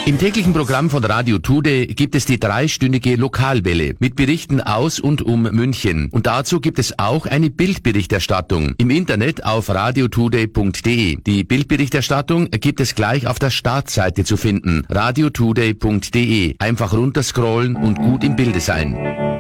Im täglichen Programm von Radio Today gibt es die 3-stündige Lokalwelle mit Berichten aus und um München. Und dazu gibt es auch eine Bildberichterstattung im Internet auf radiotoday.de. Die Bildberichterstattung gibt es gleich auf der Startseite zu finden, radiotoday.de. Einfach runterscrollen und gut im Bilde sein.